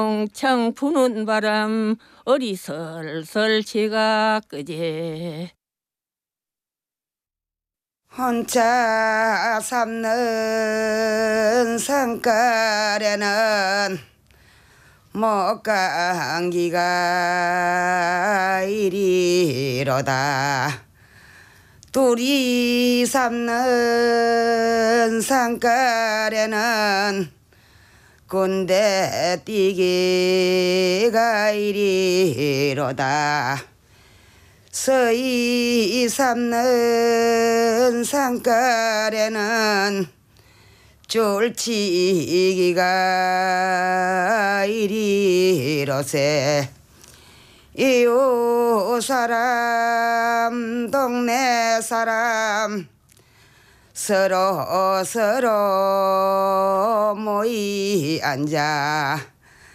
청청 부는 바람 어리설설 지가 끄제. 혼자 삼는 산가에는 목감기가 이리로다. 둘이 삼는 산가에는 군대 뛰기가 이리로다. 서이 삼는 산가에는 쫄치기가 이리로세. 이웃 사람 동네 사람 서로 모이 앉아